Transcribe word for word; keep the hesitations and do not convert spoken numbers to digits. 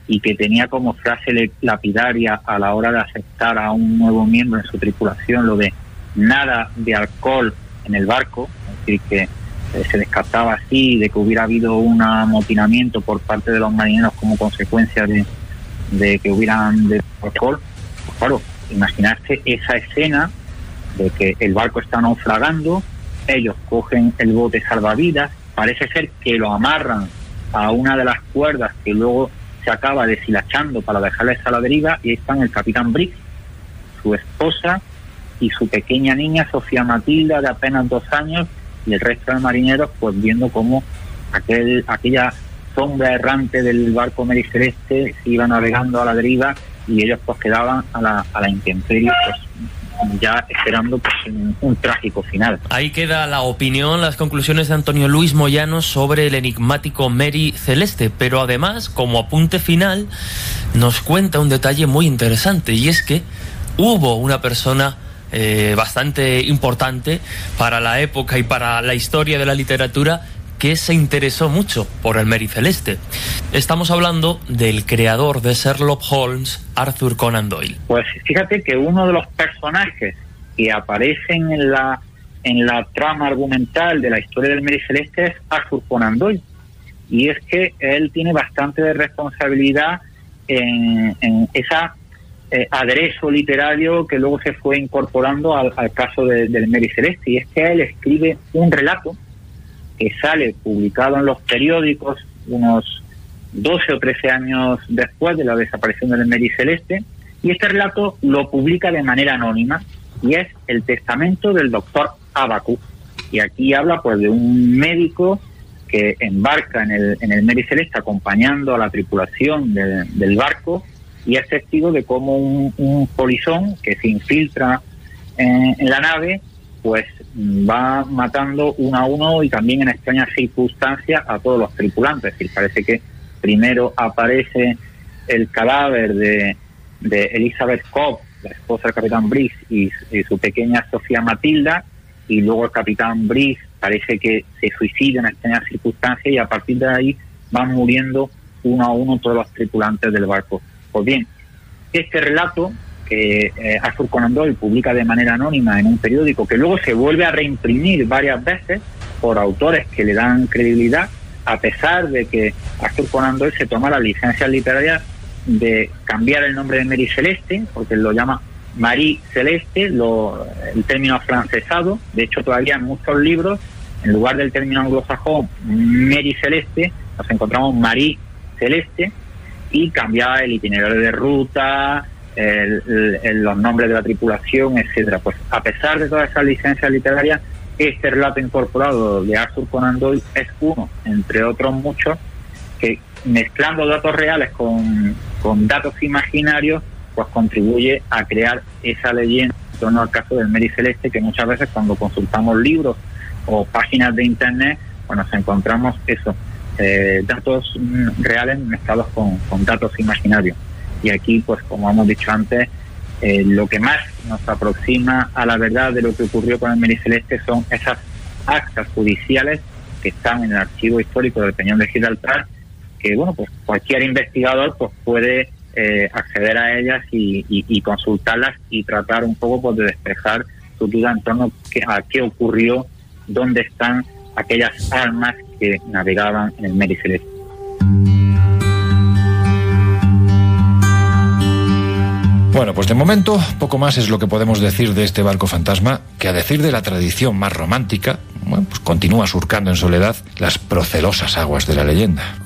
y que tenía como frase lapidaria a la hora de aceptar a un nuevo miembro en su tripulación lo de nada de alcohol en el barco, es decir, que eh, se descartaba así de que hubiera habido un amotinamiento por parte de los marineros como consecuencia de, de que hubieran de alcohol. Pues claro, imaginarse esa escena de que el barco está naufragando, ellos cogen el bote salvavidas, parece ser que lo amarran a una de las cuerdas que luego se acaba deshilachando para dejarles a la deriva, y ahí están el capitán Briggs, su esposa y su pequeña niña Sofía Matilda de apenas dos años, y el resto de marineros pues viendo cómo aquel aquella sombra errante del barco Mary Celeste se iba navegando a la deriva y ellos pues quedaban a la, a la intemperie, pues ya esperando pues un, un trágico final. Ahí queda la opinión, las conclusiones de Antonio Luis Moyano sobre el enigmático Mary Celeste, pero además, como apunte final, nos cuenta un detalle muy interesante, y es que hubo una persona eh, bastante importante para la época y para la historia de la literatura que se interesó mucho por el Mary Celeste. Estamos hablando del creador de Sherlock Holmes, Arthur Conan Doyle. Pues fíjate que uno de los personajes que aparecen en la en la trama argumental de la historia del Mary Celeste es Arthur Conan Doyle, y es que él tiene bastante de responsabilidad en, en esa eh, aderezo literario que luego se fue incorporando al, al caso de, del Mary Celeste, y es que él escribe un relato que sale publicado en los periódicos unos doce o trece años después de la desaparición del Mary Celeste, y este relato lo publica de manera anónima, y es el testamento del doctor Abacus. Y aquí habla pues de un médico que embarca en el, en el Mary Celeste acompañando a la tripulación de, del barco, y es testigo de cómo un, un polizón que se infiltra en, en la nave pues va matando uno a uno y también en extrañas circunstancias a todos los tripulantes. Es decir, parece que primero aparece el cadáver de, de Elizabeth Cobb, la esposa del capitán Briggs, y, y su pequeña Sofía Matilda, y luego el capitán Briggs parece que se suicida en extrañas circunstancias, y a partir de ahí van muriendo uno a uno todos los tripulantes del barco. Pues bien, este relato que eh, Arthur Conan Doyle publica de manera anónima en un periódico, que luego se vuelve a reimprimir varias veces por autores que le dan credibilidad, a pesar de que Arthur Conan Doyle se toma la licencia literaria de cambiar el nombre de Mary Celeste, porque lo llama Marie Celeste, lo, el término afrancesado. De hecho, todavía en muchos libros, en lugar del término anglosajón Mary Celeste, nos encontramos Marie Celeste, y cambiaba el itinerario de ruta, El, el, el, los nombres de la tripulación, etcétera. Pues a pesar de todas esas licencias literarias, este relato incorporado de Arthur Conan Doyle es uno, entre otros muchos, que mezclando datos reales con, con datos imaginarios, pues contribuye a crear esa leyenda en torno al caso del Mary Celeste, que muchas veces cuando consultamos libros o páginas de internet, pues nos encontramos eso, eh, datos reales mezclados con, con datos imaginarios. Y aquí, pues como hemos dicho antes, eh, lo que más nos aproxima a la verdad de lo que ocurrió con el Mary Celeste son esas actas judiciales que están en el archivo histórico del Peñón de Gibraltar, que bueno, pues cualquier investigador pues puede eh, acceder a ellas y, y, y consultarlas y tratar un poco pues de despejar su duda en torno a qué ocurrió, dónde están aquellas almas que navegaban en el Mary Celeste. Bueno, pues de momento poco más es lo que podemos decir de este barco fantasma, que a decir de la tradición más romántica, bueno, pues continúa surcando en soledad las procelosas aguas de la leyenda.